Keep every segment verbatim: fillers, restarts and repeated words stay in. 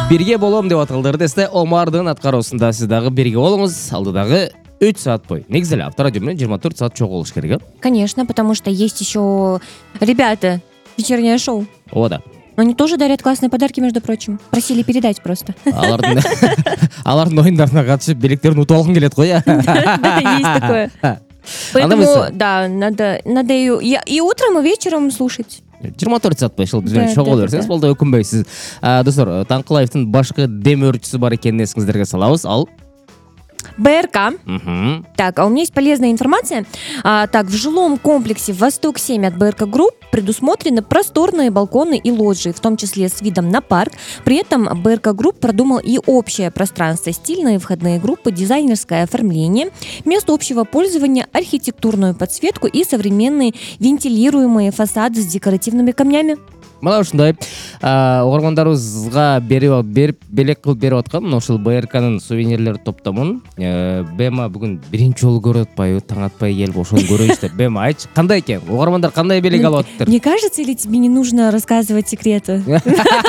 Бирге болом деп аталдыр десте Омардын аткаруусунда сиз дагы бирге болуңуз. Алдыдагы үч саат бой. Негизи эле Авторадио менен жыйырма төрт саат чогуу болуш керек, э? Конечно, потому что есть еще ребята, вечернее шоу. Ооба да. Они тоже дарят классные подарки, между прочим. Просили передать просто. Алардын алардын оюндарына катышып билектерин утуп алгың келет го, я. Да, есть такое. Поэтому, да, надо, надо и, и утром, и вечером слушать. жыйырма төрт саат бой ушул биз менен чогуу боло берсеңиз болду, өкүнбөйсүз. Достор, Таңкылаевдин башкы дем өрчүсү бар экенин эсиңиздерге салабыз. Ал БРК. Угу. Так, а у меня есть полезная информация. А, так, в жилом комплексе Восток семь от БРК Групп предусмотрены просторные балконы и лоджии, в том числе с видом на парк. При этом БРК Групп продумал и общее пространство, стильные входные группы, дизайнерское оформление, место общего пользования, архитектурную подсветку и современные вентилируемые фасады с декоративными камнями. Мына ушундай угармандарыбызга берип берип белек кылып берип аткан мына ушул БРКнын сувенирлер топтомун Бема бүгүн биринчи жолу көрүп атпайбы, таң атпай келип ошону көрөйүнчү деп. Бема, айтчы, кандай экен? Угармандар кандай белек алып атыптыр? Не кажется ли тебе не нужно рассказывать секреты? Не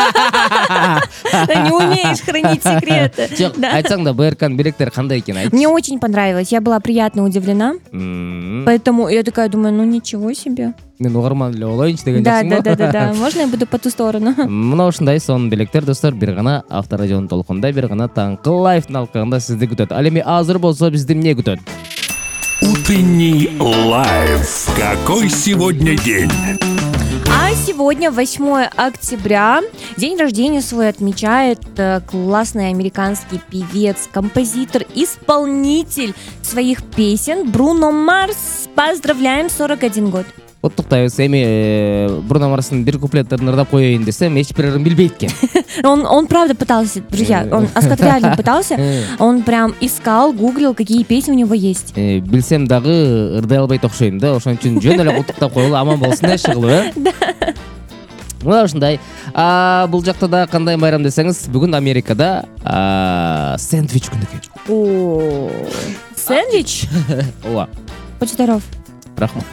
умеешь хранить секреты. Жок, айтсаң да БРКнын белектери кандай экен, айтчы. Мне очень понравилось, я была приятно удивлена. Поэтому я такая думаю, ну ничего себе. Мен угарман эле болоюнчу деген Да, жаксыңбы? да, да, да. Можно я буду по ту сторону? Мына ушундай сонун белектер, достор, бир гана Авторадионун толкунда, бир гана Таңкылаевдин алкагында сизди күтөт. Ал эми азыр болсо бизди эмне күтөт? Утренний лайф. Какой сегодня день? А сегодня восьмое октября. День рождения свой отмечает э, классный американский певец, композитор, исполнитель своих песен Бруно Марс. Поздравляем, сорок один год. Оттуктайбыз. Эми Бруно Марстын бир куплеттерин ырдап коеюн десем, эч бирин билбейт экен. Он, он правда пытался, друзья, он Аскат реально пытался. Он прям искал, гуглил, какие песни у него есть. Билсем дагы ырдай албайт окшойм да, ошон үчүн жөн эле куттуктап коелу, аман болсун да шыгылып, э? Мына ушундай. Бул жакта да кандай майрам десеңиз, бүгүн Америкада сэндвич күнү экен. О, сэндвич? Ооба. Будь здоров. Рахмат.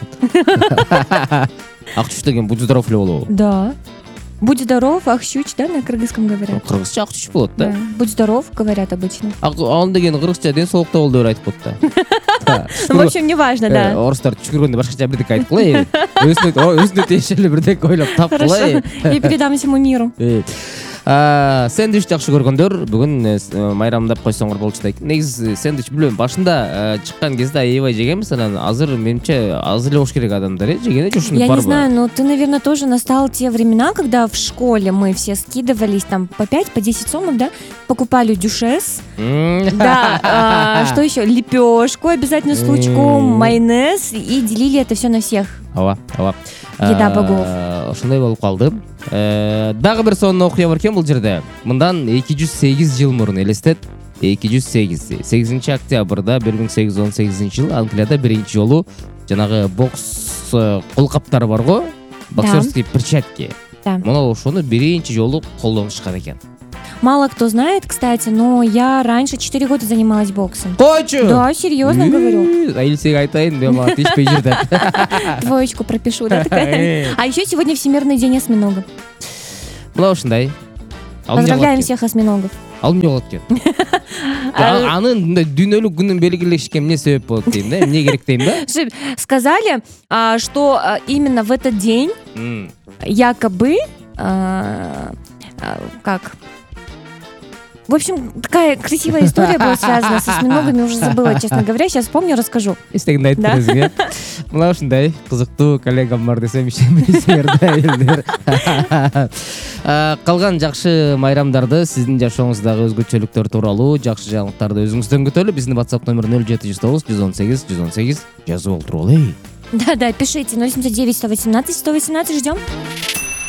Акчуч деген будь здоров эле болобу? Да. Будь здоров, ахщуч, да, на кыргызском говорят. Кыргызча акчуч болот да? Будь здоров, говорят обычно. Ал деген кыргызча ден соолукта болду деп айтып коет да. В общем, неважно, да. Орустар түшкүргөндө башкача бирдеке айткыла, өзүнө тиешелүү бирдеке ойлоп тапкыла. Хорошо, я передам всему миру. Сэндвич жакшы көргөндөр бүгүн майрамдап койсоңор болчу дейт. Негизи сэндвич билбейм, башында чыккан кезде аябай жегенбиз, анан азыр менимче аз эле болуш керек адамдар, э, жеген эле ушуну барбы? Я не знаю, но ты, наверное, тоже настал те времена, когда в школе мы все скидывались там по пять, по десять сомов, да, покупали дюшес, да, что еще, лепешку обязательно с лучком, майонез, и делили это все на всех. Ооба, ооба. Еда богов. Ошондой болуп калды. Дагы бир сонун окуя бар экен бул жерде. Мындан эки жүз сегиз жыл мурун элестет. эки жүз сегиз. сегизинчи октябрда бир миң сегиз жүз он сегизинчи жыл Англияда биринчи жолу жанагы бокс колкаптары бар го, боксерские перчатки. Мына ошону биринчи жолу колдонушкан экен. Мало кто знает, кстати, но я раньше четыре года занималась боксом. Койчу! Да, серьезно говорю. Айылсеге айтайын, мен мага тиешпей жүр деп. Двоечку пропишу, да, такая? А еще сегодня Всемирный день осьминога. Мына ушундай. Поздравляем всех осьминогов. Ал эмне болот экен? Анын мындай дүйнөлүк күнүн белгилешке эмне себеп болот дейм да, эмне керек дейм да? Сказали, что именно в этот день якобы как... В общем, такая красивая история была связана с осьминогами, уже забыла, честно говоря. Сейчас вспомню, расскажу. Эстегин айтып мына ушундай кызыктуу коллегам бар десем ишенбейсиңер да элдер. Калган жакшы майрамдарды, сиздин жашооңуздагы өзгөчөлүктөр тууралуу жакшы жаңылыктарды өзүңүздөн күтөлү. Биздин WhatsApp номер нөл жети жүз тогуз жүз он сегиз жүз он сегиз жазып олтуруп алалы. Да-да, пишите ноль семьсот девять сто восемнадцать сто восемнадцать, ждем.